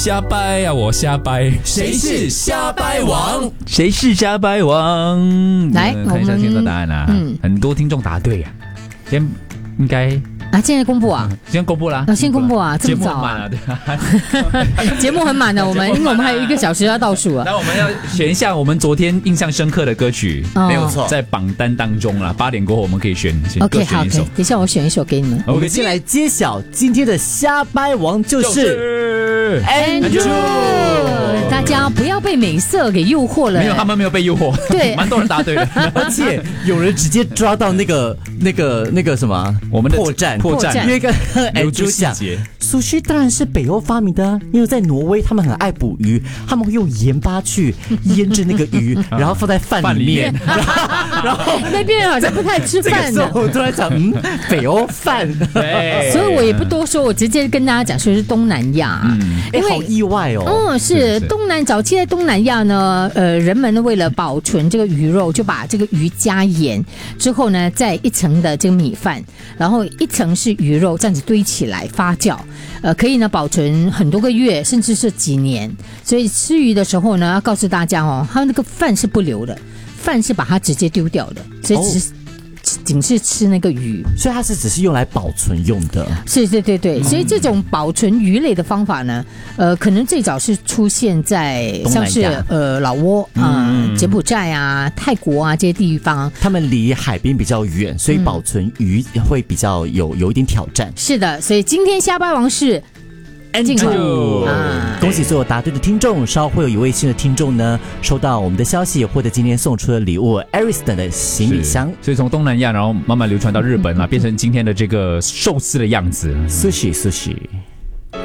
瞎掰啊，我瞎掰，谁是瞎掰王？ 谁是瞎掰王？ 来看一下我们听众答案啊，很多听众答对啊，先应该。 现在公布啊？ 先公布啦， 先公布啊，这么早啊？节目很满的，因为我们还有1个小时要倒数啊。 那我们要选一下我们昨天印象深刻的歌曲， 没有错， 在榜单当中啦。8点过后我们可以选 OK， 好， 各选一首。 等一下我选一首给你们。 我们先来揭晓今天的瞎掰王就是 Andrew。 大家不要被美色给诱惑了。 没有，他们没有被诱惑， 对， 蛮多人答对的， 而且有人直接抓到那个什么， 我们的破绽。因为跟 Andrew 讲，sushi 当然是北欧发明的啊，因为在挪威他们很爱捕鱼，他们会用盐巴去腌制那个鱼，然后放在饭里面，然后那边人好像不太吃饭的。我突然想，北欧饭， 对， 所以我也不多说，我直接跟大家讲说是东南亚，因为好意外哦。 是早期在东南亚呢，人们为了保存这个鱼肉，就把这个鱼加盐之后呢，再一层的这个米饭，然后一层是鱼肉，这样子堆起来发酵，可以呢保存很多个月，甚至是几年。所以吃鱼的时候呢，要告诉大家哦，它那个饭是不留的，饭是把它直接丢掉的，所以仅是吃那个鱼， 所以它是只是用来保存用的。 是，对，所以这种保存鱼类的方法呢，可能最早是出现在像是老挝柬埔寨啊、泰国啊这些地方， 他们离海边比较远，所以保存鱼会比较有一点挑战。 是的，所以今天瞎掰王是 Andrew，恭喜所有答对的听众，稍后会有一位新的听众呢收到我们的消息，获得今天送出的礼物 Ariston 的行李箱。 所以从东南亚，然后慢慢流传到日本啊，变成今天的这个寿司的样子。 sushi